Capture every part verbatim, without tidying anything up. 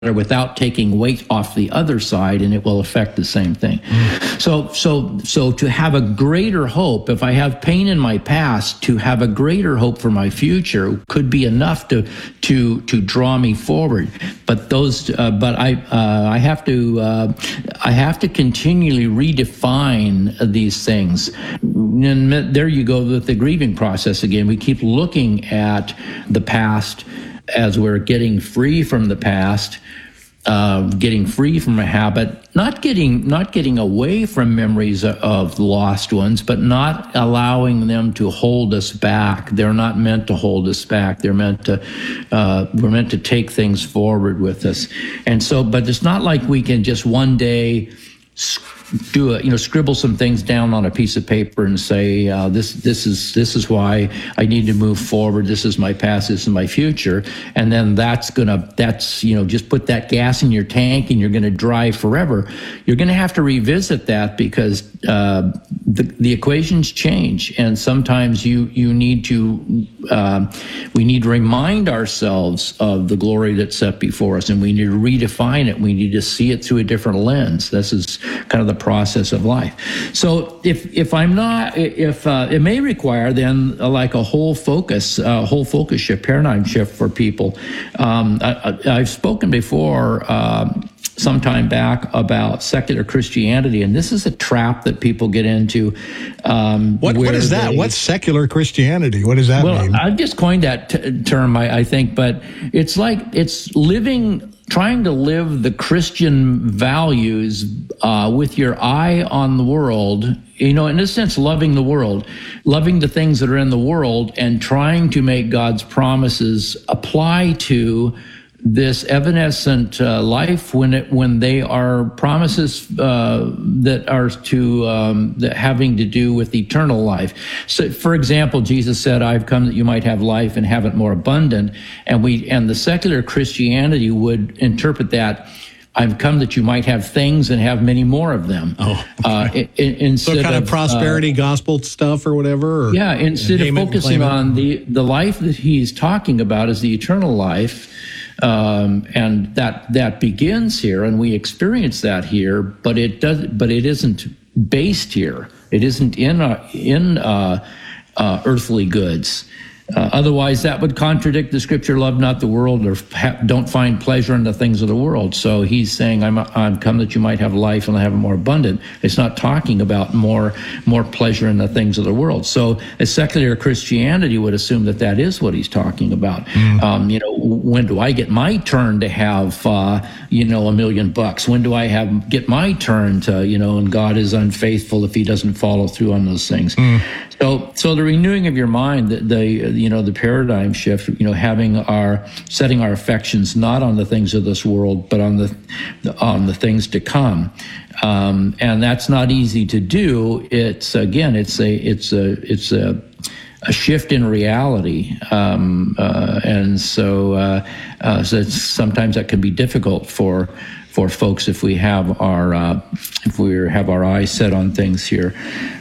without taking weight off the other side, and it will affect the same thing. Mm. So, so, so to have a greater hope, if I have pain in my past, to have a greater hope for my future could be enough to to to draw me forward. But those, uh, but I uh, I have to uh, I have to continually redefine these things. And there you go with the grieving process again. We keep looking at the past as we're getting free from the past, uh, getting free from a habit, not getting not getting away from memories of lost ones, but not allowing them to hold us back. They're not meant to hold us back. They're meant to uh, we're meant to take things forward with us. And so, but it's not like we can just one day do a, you know, scribble some things down on a piece of paper and say, uh, this, this is, this is why I need to move forward. This is my past. This is my future. And then that's gonna, that's, you know, just put that gas in your tank and you're going to drive forever. You're going to have to revisit that because, uh, the, the equations change. And sometimes you, you need to, uh, we need to remind ourselves of the glory that's set before us, and we need to redefine it. We need to see it through a different lens. This is kind of the process of life. So if if I'm not, if uh, it may require then uh, like a whole focus, uh, whole focus shift, paradigm shift for people. Um, I, I've spoken before uh, some time back about secular Christianity, and this is a trap that people get into. Um, what what is that? They, What's secular Christianity? What does that well, mean? Well, I've just coined that t- term, I, I think, but it's like it's living. Trying to live the Christian values uh, with your eye on the world, you know, in a sense, loving the world, loving the things that are in the world, and trying to make God's promises apply to this evanescent uh, life when it when they are promises uh, that are to um, that having to do with eternal life. So, for example, Jesus said, "I've come that you might have life and have it more abundant." And we and the secular Christianity would interpret that, "I've come that you might have things and have many more of them." Oh, uh, in, instead so kind of, of prospperity uh, gospel stuff or whatever. Or, yeah, instead of focusing on the the life that he's talking about is the eternal life. Um, and that that begins here, and we experience that here, but it does, but it isn't based here. It isn't in uh, in uh, uh, earthly goods. Uh, otherwise, that would contradict the scripture, "Love not the world," or ha- "Don't find pleasure in the things of the world." So he's saying, "I'm I'm come that you might have life and have it more abundant." It's not talking about more more pleasure in the things of the world. So a secular Christianity would assume that that is what he's talking about. Mm. Um, you know, when do I get my turn to have uh, you know a million bucks? When do I have get my turn to you know? And God is unfaithful if He doesn't follow through on those things. Mm. So, so the renewing of your mind, the, the you know the paradigm shift, you know, having our setting our affections not on the things of this world, but on the on the things to come, um, and that's not easy to do. It's again, it's a it's a it's a a shift in reality, um, uh, and so uh, uh, so it's, sometimes that can be difficult for for folks if we have our uh, if we have our eyes set on things here.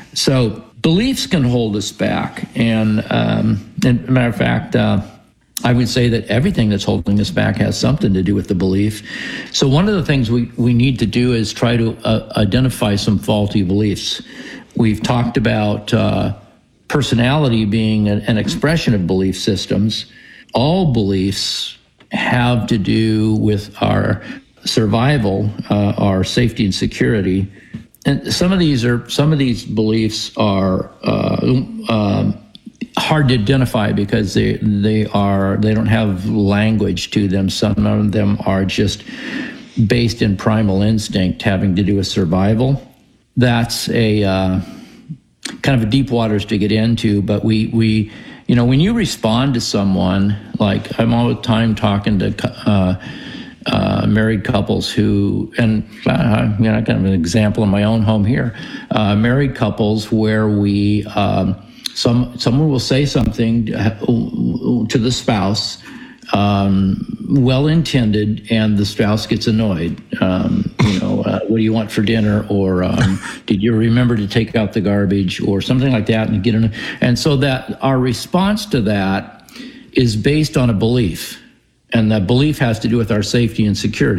So. Beliefs can hold us back, and, um, and matter of fact, uh, I would say that everything that's holding us back has something to do with the belief. So one of the things we, we need to do is try to uh, identify some faulty beliefs. We've talked about uh, personality being an, an expression of belief systems. All beliefs have to do with our survival, uh, our safety and security. And some of these are some of these beliefs are uh, um, hard to identify because they they are they don't have language to them. Some of them are just based in primal instinct, having to do with survival. That's a uh, kind of a deep waters to get into. But we we you know when you respond to someone, like I'm all the time talking to. Uh, Uh, married couples who, and uh, you know, kind of an example in my own home here, uh, married couples where we, um, some someone will say something to the spouse, um, well intended, and the spouse gets annoyed. Um, you know, uh, what do you want for dinner? Or um, did you remember to take out the garbage? Or something like that, and get in. And so that our response to that is based on a belief. And that belief has to do with our safety and security.